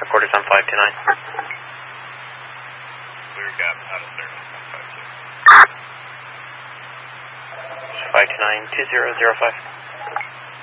Recorders on 529. Clear gap out of service on 52. 529-2005.